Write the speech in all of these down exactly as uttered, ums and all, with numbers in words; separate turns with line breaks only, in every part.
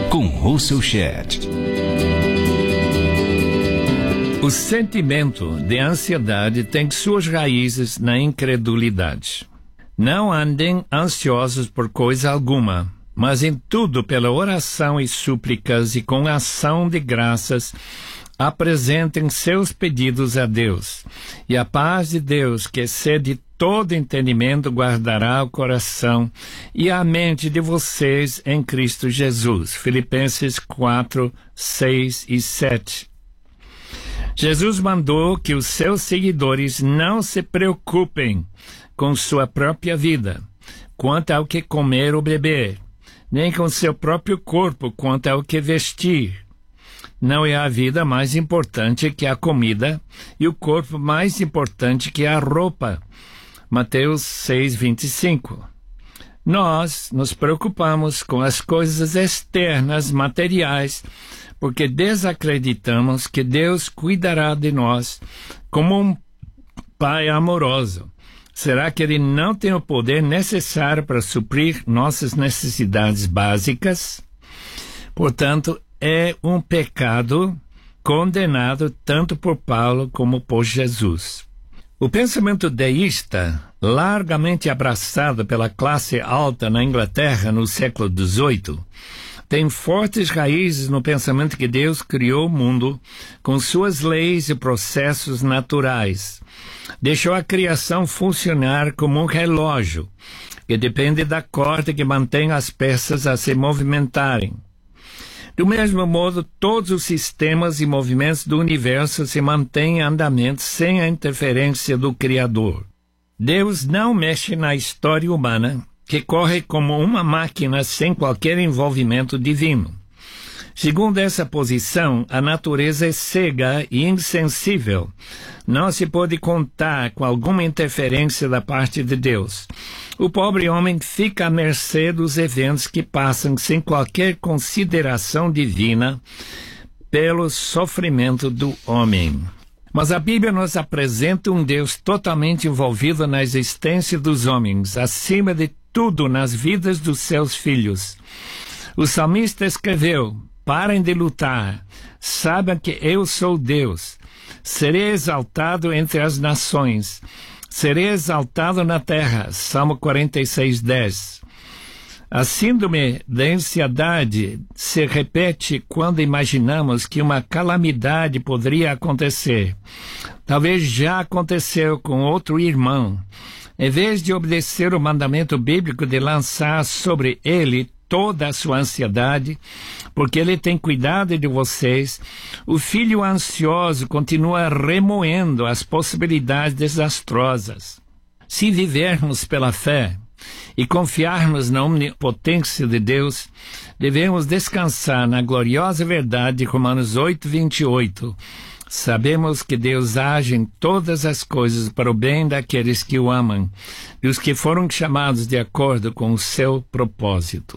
com Russell Shedd.
O sentimento de ansiedade tem suas raízes na incredulidade. Não andem ansiosos por coisa alguma, mas em tudo pela oração e súplicas e com ação de graças apresentem seus pedidos a Deus. E a paz de Deus, que excede todo entendimento, guardará o coração e a mente de vocês em Cristo Jesus. Filipenses quatro, seis e sete. Jesus mandou que os seus seguidores não se preocupem com sua própria vida, quanto ao que comer ou beber, nem com seu próprio corpo, quanto ao que vestir. Não é a vida mais importante que a comida, e o corpo mais importante que a roupa. Mateus seis, vinte e cinco. Nós nos preocupamos com as coisas externas, materiais, porque desacreditamos que Deus cuidará de nós como um Pai amoroso. Será que Ele não tem o poder necessário para suprir nossas necessidades básicas? Portanto, é um pecado condenado tanto por Paulo como por Jesus. O pensamento deísta, largamente abraçado pela classe alta na Inglaterra no século dezoito, tem fortes raízes no pensamento que Deus criou o mundo com suas leis e processos naturais. Deixou a criação funcionar como um relógio, que depende da corda que mantém as peças a se movimentarem. Do mesmo modo, todos os sistemas e movimentos do universo se mantêm em andamento sem a interferência do Criador. Deus não mexe na história humana, que corre como uma máquina sem qualquer envolvimento divino. Segundo essa posição, a natureza é cega e insensível. Não se pode contar com alguma interferência da parte de Deus. O pobre homem fica à mercê dos eventos que passam sem qualquer consideração divina pelo sofrimento do homem. Mas a Bíblia nos apresenta um Deus totalmente envolvido na existência dos homens, acima de tudo nas vidas dos seus filhos. O salmista escreveu: parem de lutar, saibam que eu sou Deus. Serei exaltado entre as nações, serei exaltado na terra. Salmo quarenta e seis, dez. A síndrome da ansiedade se repete quando imaginamos que uma calamidade poderia acontecer. Talvez já aconteceu com outro irmão. Em vez de obedecer o mandamento bíblico de lançar sobre ele toda a sua ansiedade, porque ele tem cuidado de vocês, o filho ansioso continua remoendo as possibilidades desastrosas. Se vivermos pela fé e confiarmos na onipotência de Deus, devemos descansar na gloriosa verdade de Romanos oito, vinte e oito. Sabemos que Deus age em todas as coisas para o bem daqueles que o amam, e os que foram chamados de acordo com o seu propósito.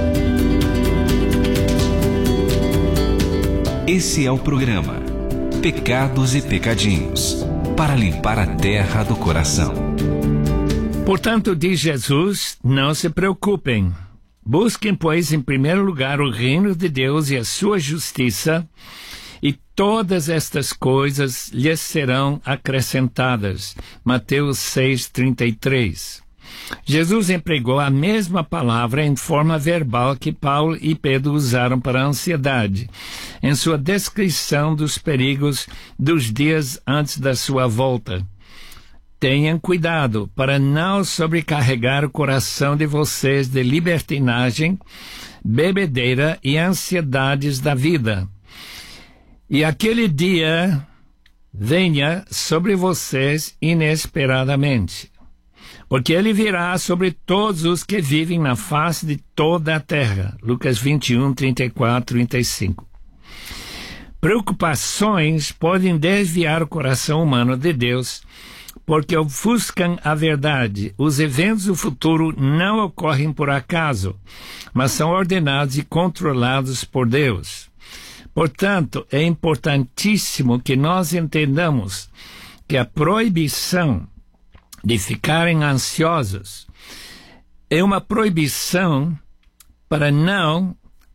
Esse é o programa Pecados e Pecadinhos, para limpar a terra do coração.
Portanto, diz Jesus, não se preocupem. Busquem, pois, em primeiro lugar o reino de Deus e a sua justiça, e todas estas coisas lhes serão acrescentadas. Mateus seis, trinta e três. Jesus empregou a mesma palavra em forma verbal que Paulo e Pedro usaram para a ansiedade, em sua descrição dos perigos dos dias antes da sua volta. Tenham cuidado para não sobrecarregar o coração de vocês de libertinagem, bebedeira e ansiedades da vida. E aquele dia venha sobre vocês inesperadamente, porque ele virá sobre todos os que vivem na face de toda a terra. Lucas vinte e um, trinta e quatro, trinta e cinco. Preocupações podem desviar o coração humano de Deus, porque ofuscam a verdade. Os eventos do futuro não ocorrem por acaso, mas são ordenados e controlados por Deus. Portanto, é importantíssimo que nós entendamos que a proibição de ficarem ansiosos é uma proibição para não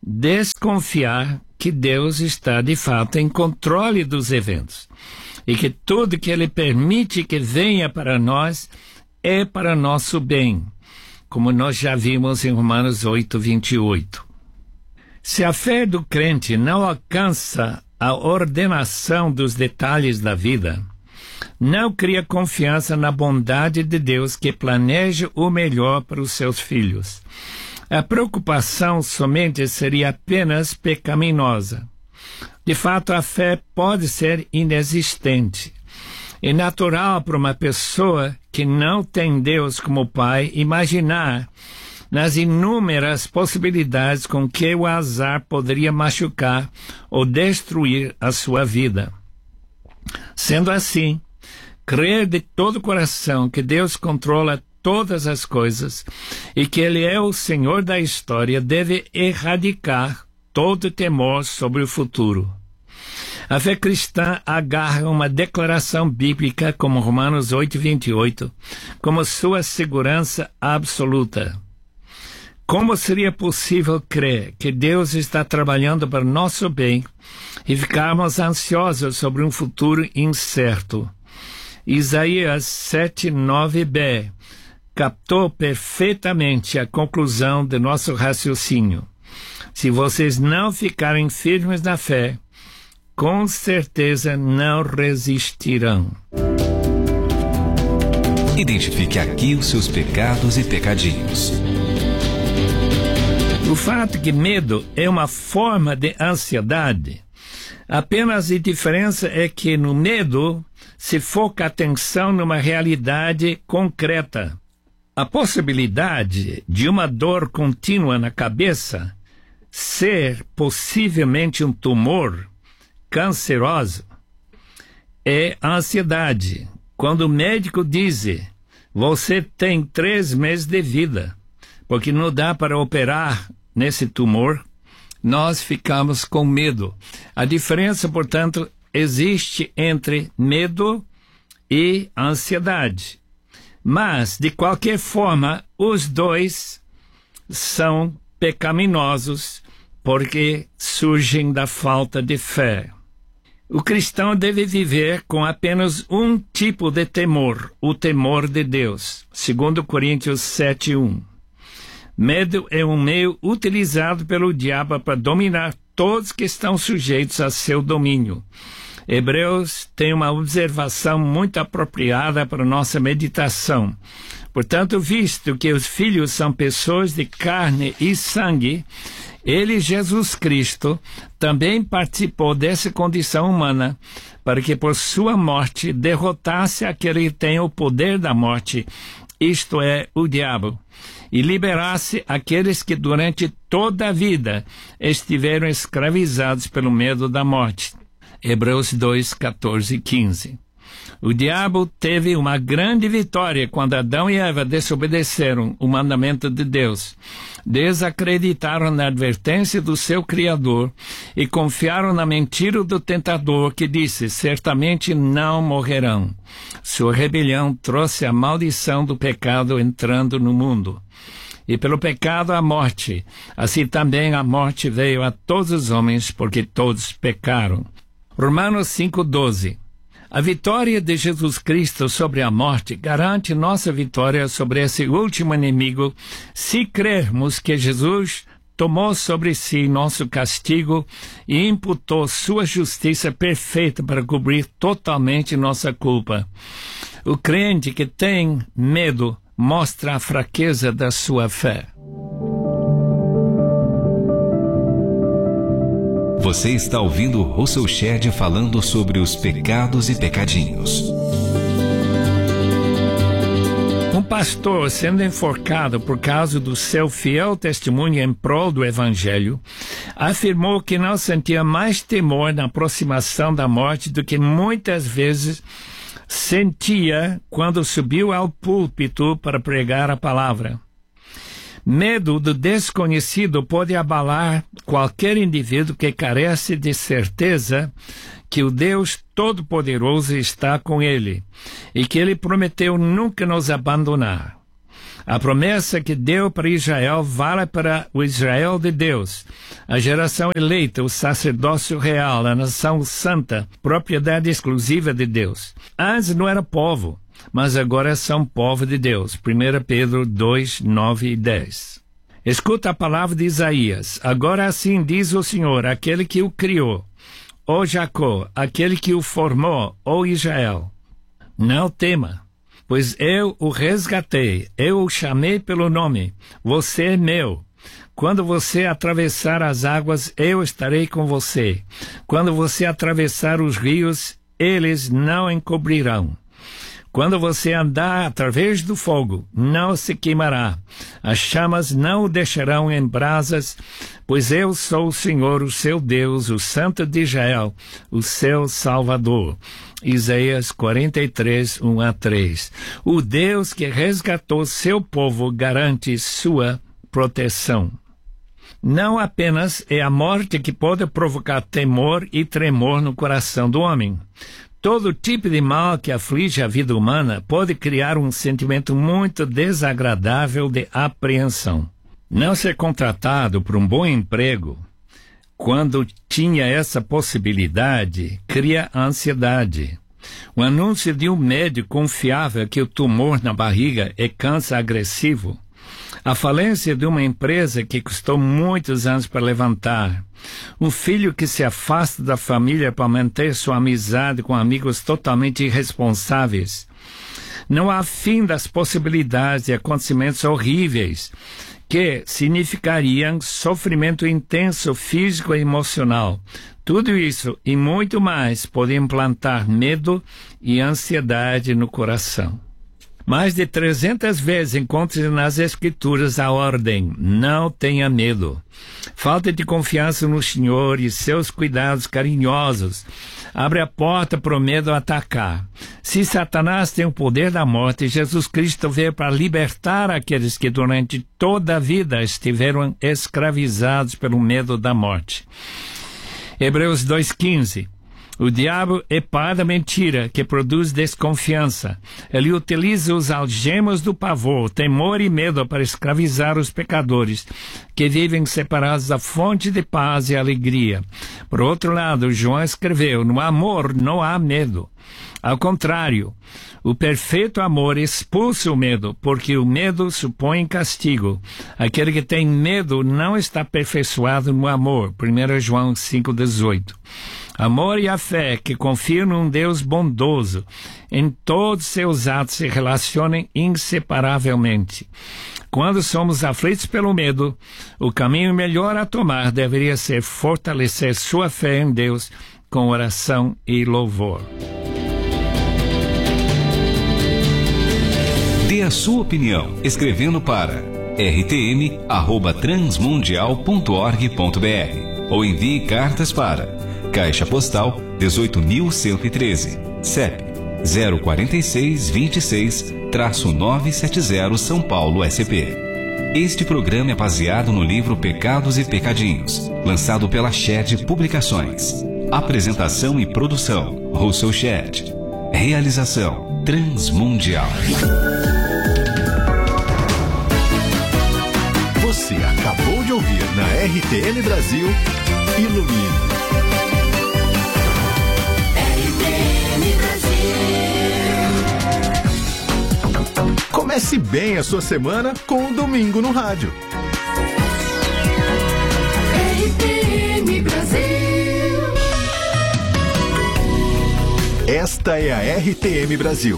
desconfiar que Deus está de fato em controle dos eventos e que tudo que Ele permite que venha para nós é para nosso bem, como nós já vimos em Romanos oito, vinte e oito. Se a fé do crente não alcança a ordenação dos detalhes da vida, não cria confiança na bondade de Deus que planeja o melhor para os seus filhos. A preocupação somente seria apenas pecaminosa. De fato, a fé pode ser inexistente. É natural para uma pessoa que não tem Deus como Pai imaginar nas inúmeras possibilidades com que o azar poderia machucar ou destruir a sua vida. Sendo assim, crer de todo o coração que Deus controla todas as coisas e que Ele é o Senhor da história deve erradicar todo temor sobre o futuro. A fé cristã agarra uma declaração bíblica como Romanos oito, vinte e oito como sua segurança absoluta. Como seria possível crer que Deus está trabalhando para nosso bem e ficarmos ansiosos sobre um futuro incerto? Isaías sete, nove b captou perfeitamente a conclusão de nosso raciocínio. Se vocês não ficarem firmes na fé, com certeza não resistirão.
Identifique aqui os seus pecados e pecadinhos.
O fato que medo é uma forma de ansiedade, apenas a diferença é que no medo se foca a atenção numa realidade concreta. A possibilidade de uma dor contínua na cabeça ser possivelmente um tumor canceroso é a ansiedade. Quando o médico diz, você tem três meses de vida, porque não dá para operar nesse tumor, nós ficamos com medo. A diferença, portanto, existe entre medo e ansiedade. Mas, de qualquer forma, os dois são pecaminosos porque surgem da falta de fé. O cristão deve viver com apenas um tipo de temor, o temor de Deus. Segundo Coríntios sete, um. Medo é um meio utilizado pelo diabo para dominar todos que estão sujeitos a seu domínio. Hebreus tem uma observação muito apropriada para nossa meditação. Portanto, visto que os filhos são pessoas de carne e sangue, ele, Jesus Cristo, também participou dessa condição humana, para que por sua morte derrotasse aquele que tem o poder da morte, isto é, o diabo, e liberasse aqueles que durante toda a vida estiveram escravizados pelo medo da morte. Hebreus dois, catorze e quinze. O diabo teve uma grande vitória quando Adão e Eva desobedeceram o mandamento de Deus, desacreditaram na advertência do seu Criador e confiaram na mentira do tentador que disse, certamente não morrerão. Sua rebelião trouxe a maldição do pecado entrando no mundo. E pelo pecado a morte, assim também a morte veio a todos os homens, porque todos pecaram. Romanos cinco, doze. A vitória de Jesus Cristo sobre a morte garante nossa vitória sobre esse último inimigo se crermos que Jesus tomou sobre si nosso castigo e imputou sua justiça perfeita para cobrir totalmente nossa culpa. O crente que tem medo mostra a fraqueza da sua fé.
Você está ouvindo Russell Shedd falando sobre os pecados e pecadinhos.
Um pastor sendo enforcado por causa do seu fiel testemunho em prol do Evangelho, afirmou que não sentia mais temor na aproximação da morte do que muitas vezes sentia quando subiu ao púlpito para pregar a palavra. Medo do desconhecido pode abalar qualquer indivíduo que carece de certeza que o Deus Todo-Poderoso está com ele e que ele prometeu nunca nos abandonar. A promessa que deu para Israel vale para o Israel de Deus, a geração eleita, o sacerdócio real, a nação santa, propriedade exclusiva de Deus. Antes não era povo, mas agora são povo de Deus. primeira Pedro dois, nove e dez. Escuta a palavra de Isaías. Agora assim diz o Senhor, aquele que o criou, ó Jacó, aquele que o formou, ó Israel. Não tema, pois eu o resgatei, eu o chamei pelo nome, você é meu. Quando você atravessar as águas, eu estarei com você. Quando você atravessar os rios, eles não encobrirão. Quando você andar através do fogo, não se queimará. As chamas não o deixarão em brasas, pois eu sou o Senhor, o seu Deus, o Santo de Israel, o seu Salvador. Isaías quarenta e três, um a três. O Deus que resgatou seu povo garante sua proteção. Não apenas é a morte que pode provocar temor e tremor no coração do homem. Todo tipo de mal que aflige a vida humana pode criar um sentimento muito desagradável de apreensão. Não ser contratado por um bom emprego, quando tinha essa possibilidade, cria ansiedade. O anúncio de um médico confiável que o tumor na barriga é câncer agressivo. A falência de uma empresa que custou muitos anos para levantar. Um filho que se afasta da família para manter sua amizade com amigos totalmente irresponsáveis. Não há fim das possibilidades de acontecimentos horríveis que significariam sofrimento intenso físico e emocional. Tudo isso e muito mais pode implantar medo e ansiedade no coração. Mais de trezentas vezes encontra-se nas Escrituras a ordem, não tenha medo. Falta de confiança no Senhor e seus cuidados carinhosos abre a porta para o medo atacar. Se Satanás tem o poder da morte, Jesus Cristo veio para libertar aqueles que durante toda a vida estiveram escravizados pelo medo da morte. Hebreus dois, quinze. O diabo é pai da mentira, que produz desconfiança. Ele utiliza os algemas do pavor, temor e medo para escravizar os pecadores, que vivem separados da fonte de paz e alegria. Por outro lado, João escreveu, no amor não há medo. Ao contrário, o perfeito amor expulsa o medo, porque o medo supõe castigo. Aquele que tem medo não está aperfeiçoado no amor. primeira João cinco, dezoito. Amor e a fé que confiam num Deus bondoso, em todos seus atos se relacionam inseparavelmente. Quando somos aflitos pelo medo, o caminho melhor a tomar deveria ser fortalecer sua fé em Deus com oração e louvor.
Dê a sua opinião escrevendo para r t m arroba transmundial ponto org ponto b r ou envie cartas para Caixa Postal dezoito mil cento e treze, C E P zero quatro seis, vinte e seis, novecentos e setenta, São Paulo, S P. Este programa é baseado no livro Pecados e Pecadinhos, lançado pela Shed Publicações. Apresentação e produção, Russell Shed. Realização, Transmundial.
Você acabou de ouvir na R T M Brasil, Ilumina. Comece bem a sua semana com o Domingo no Rádio.
R T M Brasil.
Esta é a R T M Brasil.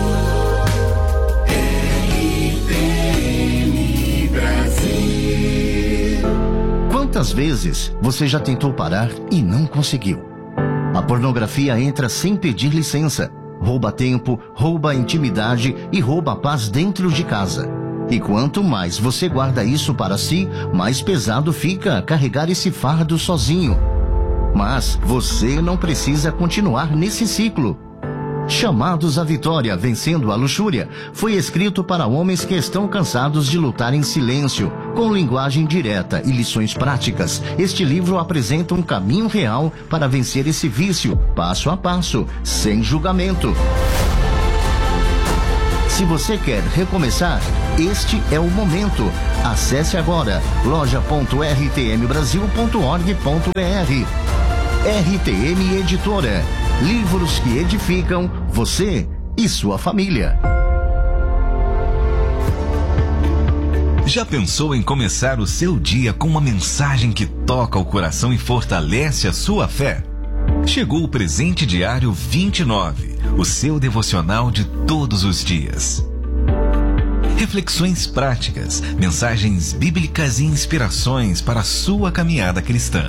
R T M Brasil.
Quantas vezes você já tentou parar e não conseguiu? A pornografia entra sem pedir licença. Rouba tempo, rouba a intimidade e rouba a paz dentro de casa. E quanto mais você guarda isso para si, mais pesado fica carregar esse fardo sozinho. Mas você não precisa continuar nesse ciclo. Chamados à Vitória, Vencendo a Luxúria, foi escrito para homens que estão cansados de lutar em silêncio. Com linguagem direta e lições práticas, este livro apresenta um caminho real para vencer esse vício, passo a passo, sem julgamento. Se Se você quer recomeçar, este é o momento. Acesse agora loja ponto r t m brasil ponto org ponto b r. R T M Editora. Livros que edificam você e sua família.
Já pensou em começar o seu dia com uma mensagem que toca o coração e fortalece a sua fé? Chegou o Presente Diário vinte e nove, o seu devocional de todos os dias. Reflexões práticas, mensagens bíblicas e inspirações para a sua caminhada cristã.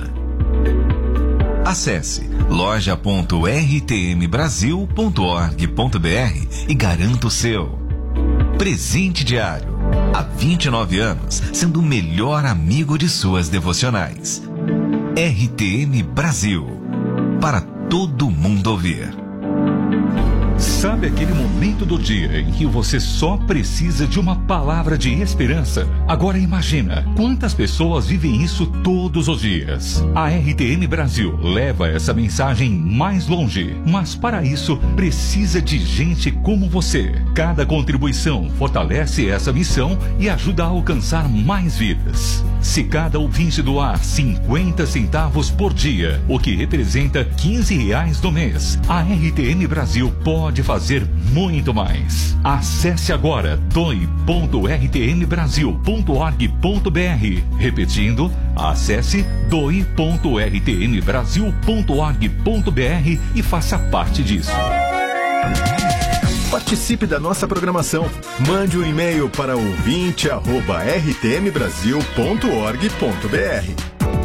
Acesse loja ponto r t m brasil ponto org ponto b r e garanta o seu. Presente Diário. Há vinte e nove anos, sendo o melhor amigo de suas devocionais. R T M Brasil. Para todo mundo ouvir.
Sabe aquele momento do dia em que você só precisa de uma palavra de esperança? Agora imagina quantas pessoas vivem isso todos os dias. A R T M Brasil leva essa mensagem mais longe, mas para isso precisa de gente como você. Cada contribuição fortalece essa missão e ajuda a alcançar mais vidas. Se cada ouvinte doar cinquenta centavos por dia, o que representa quinze reais no mês, a R T M Brasil pode fazer muito mais. Acesse agora doe ponto r t m brasil ponto org ponto b r. Repetindo, acesse doe ponto r t m brasil ponto org ponto b r e faça parte disso.
Participe da nossa programação. Mande um e-mail para ouvinte arroba r t m brasil ponto org ponto b r.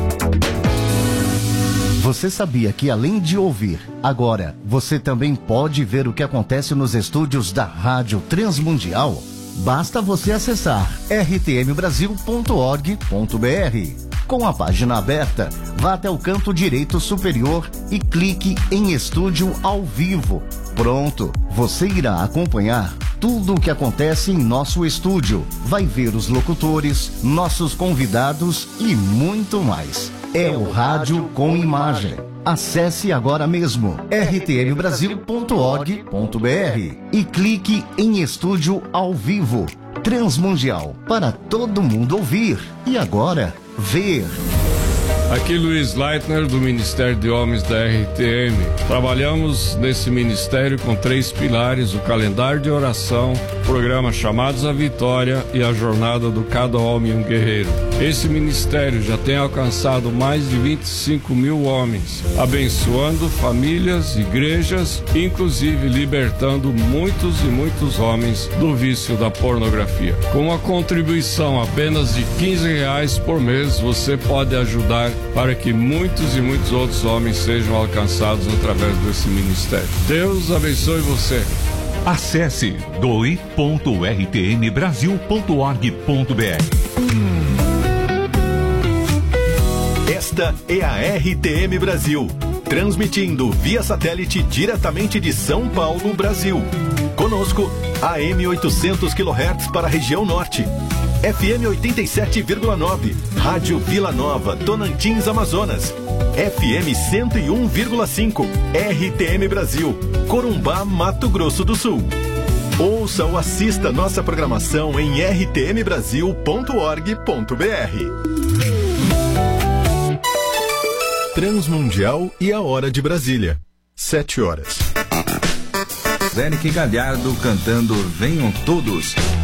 Você sabia que além de ouvir, agora você também pode ver o que acontece nos estúdios da Rádio Transmundial? Basta você acessar r t m brasil ponto org ponto b r. Com a página aberta, vá até o canto direito superior e clique em Estúdio ao Vivo. Pronto, você irá acompanhar tudo o que acontece em nosso estúdio. Vai ver os locutores, nossos convidados e muito mais. É o rádio com imagem. Acesse agora mesmo r t m brasil ponto org ponto b r e clique em Estúdio ao Vivo. Transmundial, para todo mundo ouvir e agora ver.
Aqui Luiz Leitner, do Ministério de Homens da R T M. Trabalhamos nesse ministério com três pilares: o calendário de oração, o programa Chamados à Vitória e a jornada do Cada Homem um Guerreiro. Esse ministério já tem alcançado mais de vinte e cinco mil homens, abençoando famílias, igrejas, inclusive libertando muitos e muitos homens do vício da pornografia. Com uma contribuição apenas de quinze reais por mês, você pode ajudar para que muitos e muitos outros homens sejam alcançados através desse ministério. Deus abençoe você.
Acesse doe ponto r t m brasil ponto org ponto b r.
Esta é a R T M Brasil, transmitindo via satélite diretamente de São Paulo, Brasil. Conosco, A M oitocentos quilohertz para a região norte, F M oitenta e sete vírgula nove, Rádio Vila Nova, Tonantins, Amazonas, F M cento e um vírgula cinco, R T M Brasil, Corumbá, Mato Grosso do Sul. Ouça ou assista nossa programação em r t m brasil ponto org ponto b r. Transmundial e a Hora de Brasília, sete horas.
Eric Galhardo cantando Venham Todos.